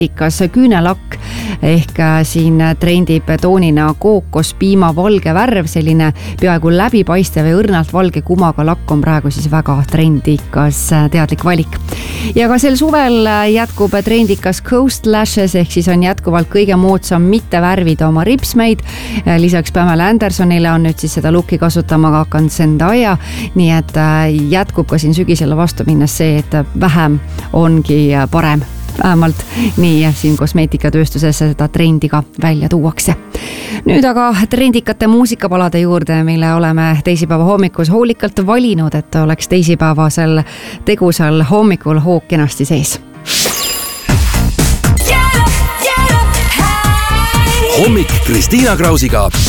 ikas küünelakk ehk siin trendib toonina kookos, piima, valge värv, selline peaaegu läbipaistev ja õrnalt valge kumaga lakk on praegu siis väga trendikas teadlik valik. Ja ka sel suvel jätkub trendikas Coast Lashes ehk siis on jätkuvalt kõige moodsam mitte värvida oma ripsmeid. Lisaks Pamela Andersonile on nüüd siis seda looki kasutama ka hakanud Zendaya, nii et jätkub ka siin sügisele vastu minnes see, et vähem ongi parem. Vähemalt nii siin kosmeetikatööstuses seda trendi ka välja tuuakse. Nüüd aga trendikate muusikapalade juurde, mille oleme teisipäeva hommikus hoolikalt valinud, et oleks teisipäevasel tegusal hommikul hoog kenasti sees. Hommik Kristiina Krausiga